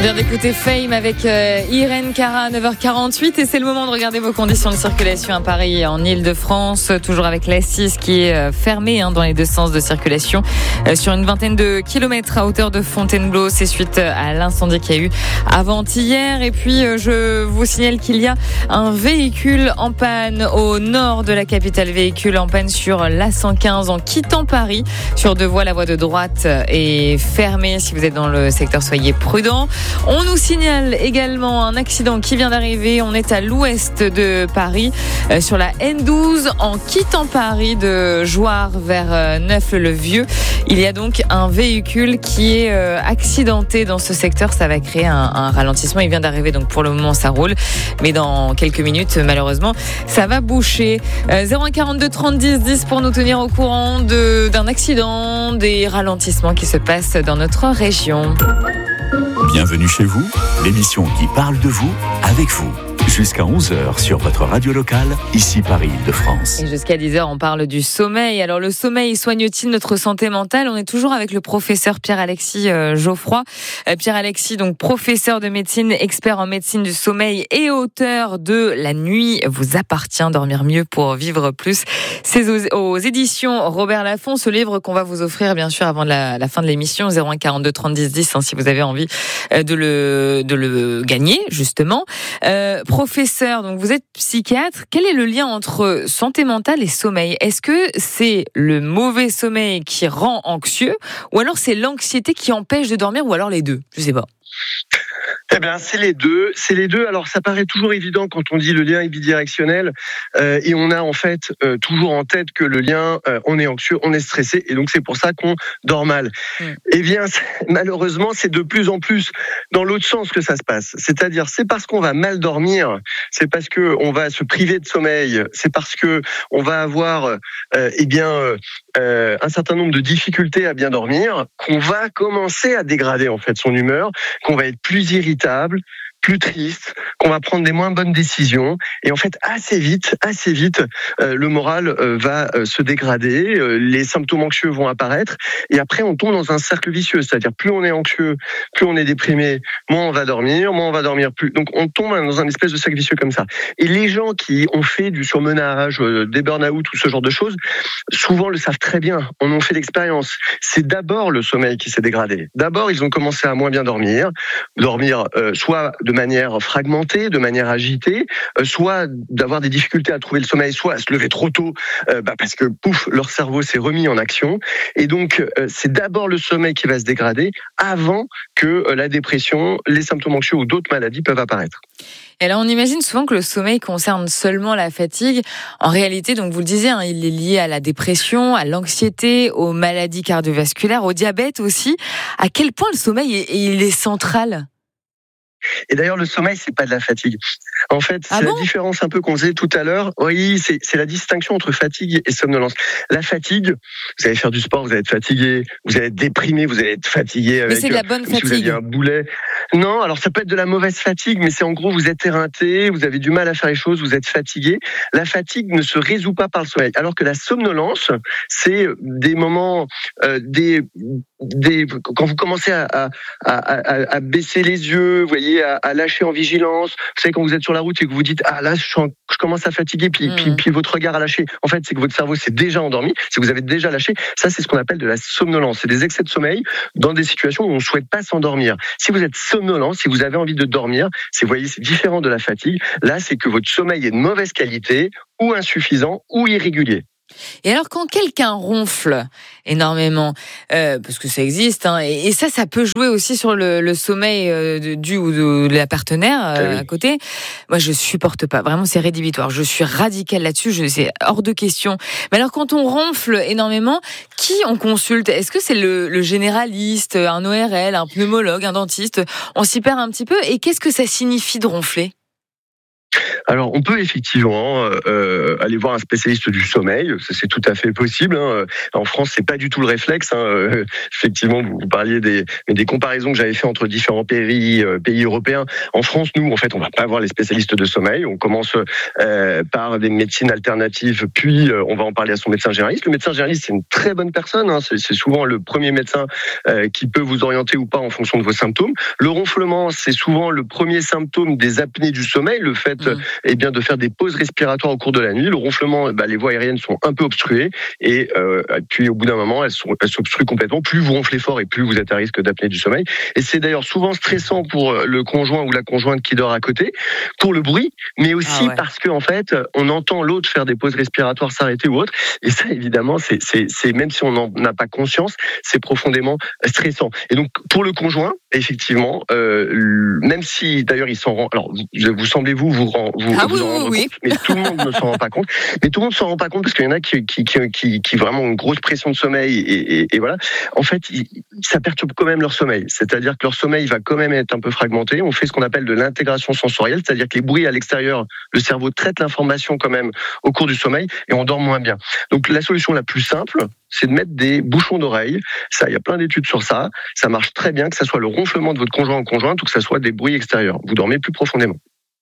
vient d'écouter Fame avec Irène Cara à 9h48 et c'est le moment de regarder vos conditions de circulation à Paris et en Ile-de-France, toujours avec l'A6 qui est fermée dans les deux sens de circulation sur une vingtaine de kilomètres à hauteur de Fontainebleau. C'est suite à l'incendie qu'il y a eu avant-hier. Et puis je vous signale qu'il y a un véhicule en panne au nord de la capitale, véhicule en panne sur l'A115 en quittant Paris. Sur deux voies, la voie de droite est fermée. Si vous êtes dans le secteur, soyez prudents. On nous signale également un accident qui vient d'arriver. On est à l'ouest de Paris, sur la N12, en quittant Paris de Jouarre vers Neuf-le-Vieux. Il y a donc un véhicule qui est accidenté dans ce secteur. Ça va créer un ralentissement. Il vient d'arriver, donc pour le moment ça roule. Mais dans quelques minutes, malheureusement, ça va boucher. 01 42 30 10 10 pour nous tenir au courant d'un accident, des ralentissements qui se passent dans notre région. Bienvenue chez vous, l'émission qui parle de vous, avec vous. Jusqu'à 11h sur votre radio locale, ici Paris-Île-de-France. Et jusqu'à 10h, on parle du sommeil. Alors, le sommeil soigne-t-il notre santé mentale ? On est toujours avec le professeur Pierre-Alexis Geoffroy. Pierre-Alexis, donc professeur de médecine, expert en médecine du sommeil et auteur de La nuit vous appartient, dormir mieux pour vivre plus. C'est aux éditions Robert Laffont, ce livre qu'on va vous offrir, bien sûr, avant la fin de l'émission. 01 42 30 10 10, si vous avez envie de le gagner, justement. Professeur, donc vous êtes psychiatre. Quel est le lien entre santé mentale et sommeil ? Est-ce que c'est le mauvais sommeil qui rend anxieux, ou alors c'est l'anxiété qui empêche de dormir, ou alors les deux ? Je sais pas. Eh bien, c'est les deux. Alors, ça paraît toujours évident quand on dit le lien est bidirectionnel, et on a en fait toujours en tête que le lien, on est anxieux, on est stressé, et donc c'est pour ça qu'on dort mal. Eh bien, malheureusement, c'est de plus en plus dans l'autre sens que ça se passe. C'est-à-dire, c'est parce qu'on va mal dormir, c'est parce que on va se priver de sommeil, c'est parce que on va avoir, un certain nombre de difficultés à bien dormir, qu'on va commencer à dégrader en fait son humeur, qu'on va être plus irritable, plus triste, qu'on va prendre des moins bonnes décisions, et en fait assez vite, le moral va se dégrader, les symptômes anxieux vont apparaître, et après on tombe dans un cercle vicieux, c'est-à-dire plus on est anxieux, plus on est déprimé, moins on va dormir plus. Donc on tombe dans un espèce de cercle vicieux comme ça. Et les gens qui ont fait du surmenage, des burn-out ou ce genre de choses, souvent le savent très bien, en ont fait l'expérience. C'est d'abord le sommeil qui s'est dégradé. D'abord ils ont commencé à moins bien dormir soit de manière fragmentée, de manière agitée, soit d'avoir des difficultés à trouver le sommeil, soit à se lever trop tôt, parce que leur cerveau s'est remis en action. Et donc, c'est d'abord le sommeil qui va se dégrader avant que la dépression, les symptômes anxieux ou d'autres maladies peuvent apparaître. Et là, on imagine souvent que le sommeil concerne seulement la fatigue. En réalité, donc vous le disiez, il est lié à la dépression, à l'anxiété, aux maladies cardiovasculaires, au diabète aussi. À quel point le sommeil il est central ? Et d'ailleurs, le sommeil, c'est pas de la fatigue. En fait, c'est la différence un peu qu'on faisait tout à l'heure. Oui, c'est la distinction entre fatigue et somnolence. La fatigue, vous allez faire du sport, vous allez être fatigué, vous allez être déprimé, vous allez être fatigué avec. Mais c'est de la bonne fatigue. Si vous aviez un boulet. Non, alors ça peut être de la mauvaise fatigue, mais c'est en gros, vous êtes éreinté, vous avez du mal à faire les choses, vous êtes fatigué. La fatigue ne se résout pas par le sommeil. Alors que la somnolence, c'est des moments, quand vous commencez à baisser les yeux, vous voyez, à lâcher en vigilance. Vous savez, quand vous êtes sur la route et que vous dites là je commence à fatiguer, puis votre regard a lâché. En fait, c'est que votre cerveau s'est déjà endormi. Si vous avez déjà lâché, ça c'est ce qu'on appelle de la somnolence. C'est des excès de sommeil dans des situations où on ne souhaite pas s'endormir. Si vous êtes somnolent, si vous avez envie de dormir, c'est différent de la fatigue. Là, c'est que votre sommeil est de mauvaise qualité, ou insuffisant, ou irrégulier. Et alors quand quelqu'un ronfle énormément, parce que ça existe, et ça peut jouer aussi sur le sommeil du ou de la partenaire à côté. Moi je supporte pas, vraiment c'est rédhibitoire. Je suis radicale là-dessus, c'est hors de question. Mais alors quand on ronfle énormément, qui on consulte ? Est-ce que c'est le généraliste, un ORL, un pneumologue, un dentiste ? On s'y perd un petit peu. Et qu'est-ce que ça signifie de ronfler ? Alors, on peut effectivement aller voir un spécialiste du sommeil, ça, c'est tout à fait possible. En France, c'est pas du tout le réflexe. Effectivement, vous parliez des comparaisons que j'avais fait entre différents pays européens. En France, nous, en fait, on va pas voir les spécialistes de sommeil. On commence par des médecines alternatives, puis on va en parler à son médecin généraliste. Le médecin généraliste, c'est une très bonne personne. C'est souvent le premier médecin qui peut vous orienter ou pas en fonction de vos symptômes. Le ronflement, c'est souvent le premier symptôme des apnées du sommeil, le fait de faire des pauses respiratoires au cours de la nuit. Le ronflement, les voies aériennes sont un peu obstruées et puis au bout d'un moment, elles s'obstruent complètement. Plus vous ronflez fort et plus vous êtes à risque d'apnée du sommeil. Et c'est d'ailleurs souvent stressant pour le conjoint ou la conjointe qui dort à côté, pour le bruit, mais aussi parce que en fait, on entend l'autre faire des pauses respiratoires s'arrêter ou autre. Et ça, évidemment, c'est même si on n'en a pas conscience, c'est profondément stressant. Et donc, pour le conjoint, effectivement, même si d'ailleurs il s'en rend, alors vous semblez vous en rendre compte, mais tout le monde ne s'en rend pas compte. Mais tout le monde ne s'en rend pas compte parce qu'il y en a qui vraiment ont une grosse pression de sommeil et voilà. En fait, ça perturbe quand même leur sommeil. C'est-à-dire que leur sommeil va quand même être un peu fragmenté. On fait ce qu'on appelle de l'intégration sensorielle, c'est-à-dire que les bruits à l'extérieur, le cerveau traite l'information quand même au cours du sommeil et on dort moins bien. Donc la solution la plus simple, c'est de mettre des bouchons d'oreille. Ça, il y a plein d'études sur ça. Ça marche très bien, que ça soit le ronflement de votre conjoint ou conjointe ou que ça soit des bruits extérieurs. Vous dormez plus profondément.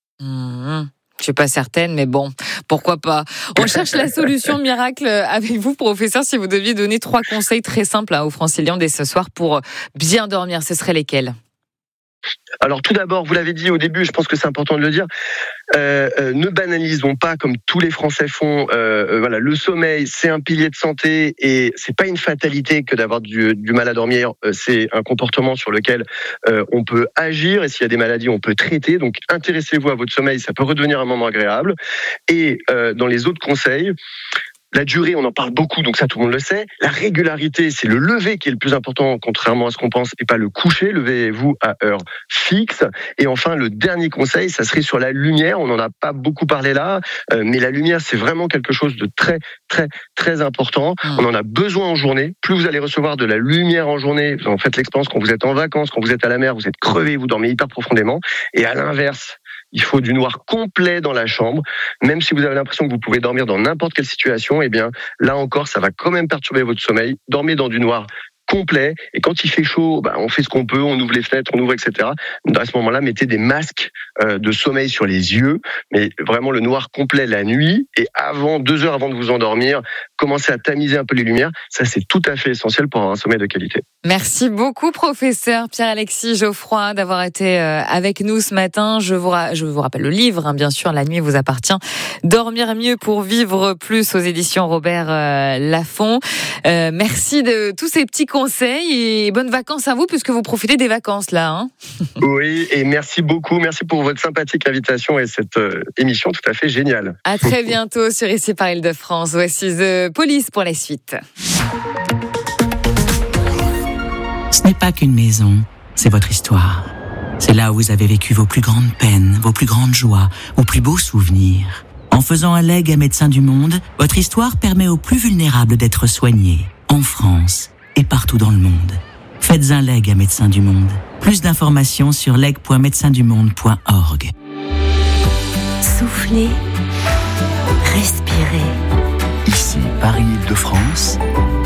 Je suis pas certaine, mais bon, pourquoi pas. On cherche la solution miracle avec vous, professeur. Si vous deviez donner 3 conseils très simples aux Franciliens dès ce soir pour bien dormir, ce seraient lesquels ? Alors tout d'abord, vous l'avez dit au début, je pense que c'est important de le dire, ne banalisons pas comme tous les Français font. Le sommeil, c'est un pilier de santé et c'est pas une fatalité que d'avoir du mal à dormir. C'est un comportement sur lequel on peut agir et s'il y a des maladies, on peut traiter. Donc intéressez-vous à votre sommeil, ça peut redevenir un moment agréable. Et dans les autres conseils, la durée, on en parle beaucoup, donc ça tout le monde le sait. La régularité, c'est le lever qui est le plus important, contrairement à ce qu'on pense, et pas le coucher. Levez-vous à heure fixe. Et enfin, le dernier conseil, ça serait sur la lumière. On n'en a pas beaucoup parlé là, mais la lumière, c'est vraiment quelque chose de très, très, très important. On en a besoin en journée. Plus vous allez recevoir de la lumière en journée, vous en faites l'expérience quand vous êtes en vacances, quand vous êtes à la mer, vous êtes crevé, vous dormez hyper profondément. Et à l'inverse, il faut du noir complet dans la chambre. Même si vous avez l'impression que vous pouvez dormir dans n'importe quelle situation, eh bien, là encore, ça va quand même perturber votre sommeil. Dormez dans du noir complet. Et quand il fait chaud, on fait ce qu'on peut, on ouvre les fenêtres, on ouvre, etc. À ce moment-là, mettez des masques de sommeil sur les yeux, mais vraiment le noir complet la nuit. Et 2 heures avant de vous endormir, commencez à tamiser un peu les lumières. Ça, c'est tout à fait essentiel pour avoir un sommeil de qualité. Merci beaucoup, professeur Pierre-Alexis Geoffroy, d'avoir été avec nous ce matin. Je vous rappelle le livre, bien sûr, La nuit vous appartient. Dormir mieux pour vivre plus aux éditions Robert Laffont. Merci de tous ces petits conseils et bonnes vacances à vous puisque vous profitez des vacances là. Oui, et merci beaucoup. Merci pour votre sympathique invitation et cette émission tout à fait géniale. À très bientôt sur Ici par Île-de-France. Voici The Police pour la suite. Ce n'est pas qu'une maison, c'est votre histoire. C'est là où vous avez vécu vos plus grandes peines, vos plus grandes joies, vos plus beaux souvenirs. En faisant un legs à Médecins du Monde, votre histoire permet aux plus vulnérables d'être soignés, en France et partout dans le monde. Faites un legs à Médecins du Monde. Plus d'informations sur leg.médecindumonde.org. Soufflez, respirez. Ici, Paris-Île-de-France,